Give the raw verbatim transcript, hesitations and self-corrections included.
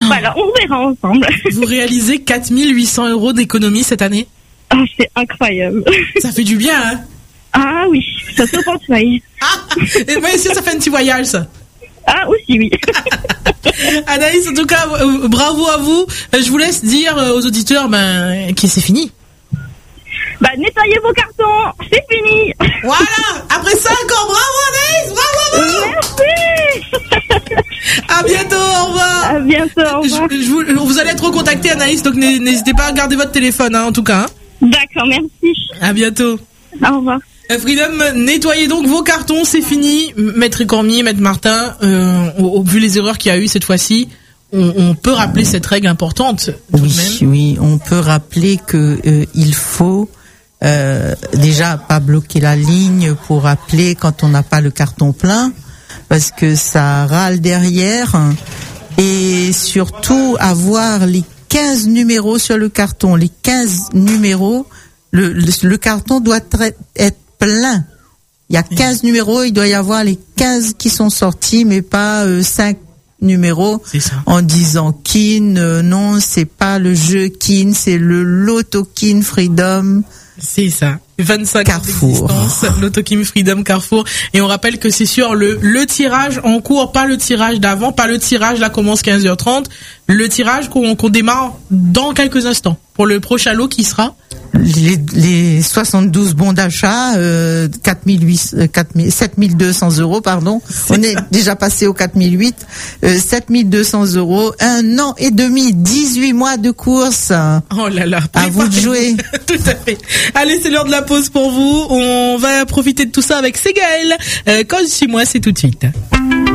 Voilà, on verra ensemble. Vous réalisez quatre mille huit cents euros d'économie cette année? Ah, c'est incroyable. Ça fait du bien, hein? Ah oui, ça saute en feuille. Ah, et moi aussi, ça fait un petit voyage, ça. Ah, aussi, oui. Anaïs, en tout cas, euh, bravo à vous. Euh, je vous laisse dire euh, aux auditeurs ben, que c'est fini. Bah, nettoyez vos cartons, c'est fini. Voilà, après ça encore, bravo Anaïs, bravo, bravo. Merci. À bientôt, au revoir. À bientôt, au revoir. Je, je vous, vous allez être recontacté, Anaïs, donc n'hésitez pas à garder votre téléphone, hein, en tout cas. Hein. D'accord, merci. À bientôt. Au revoir. Freedom, nettoyez donc vos cartons, c'est fini. Maître Cormier, Maître Martin, euh, au, au vu les erreurs qu'il y a eu cette fois-ci, on, on peut rappeler cette règle importante. Tout oui, de même. oui, on peut rappeler que euh, il faut euh, déjà pas bloquer la ligne pour appeler quand on n'a pas le carton plein, parce que ça râle derrière, et surtout avoir les quinze numéros sur le carton, les quinze numéros. Le, le, le carton doit être, être plein. Il y a quinze numéros, il doit y avoir les quinze qui sont sortis, mais pas euh, cinq numéros en disant Kin. Euh, non, c'est pas le jeu Kin, c'est le Loto Kin Freedom. C'est ça. vingt-cinq Carrefour. ans d'existence, l'Autokim Freedom Carrefour. Et on rappelle que c'est sur le, le tirage en cours, pas le tirage d'avant, pas le tirage là commence quinze heures trente, le tirage qu'on, qu'on démarre dans quelques instants pour le prochain lot qui sera les, les soixante-douze bons d'achat, euh, quatre mille huit, quatre mille, sept mille deux cents euros, pardon. C'est On est ça. déjà passé au quatre mille huit, euh, sept mille deux cents euros, un an et demi, dix-huit mois de course. Oh là là. À vous de jouer. Tout à fait. Allez, c'est l'heure de la pause pour vous. On va profiter de tout ça avec Ségaël. Euh, Cause chez moi, c'est tout de suite.